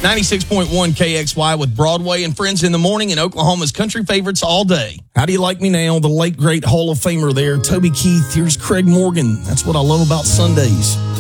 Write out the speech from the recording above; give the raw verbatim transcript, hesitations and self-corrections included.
ninety-six point one K X Y with Broadway and Friends in the morning and Oklahoma's country favorites all day. How do you like me now? The late, great Hall of Famer there, Toby Keith. Here's Craig Morgan. That's what I love about Sundays.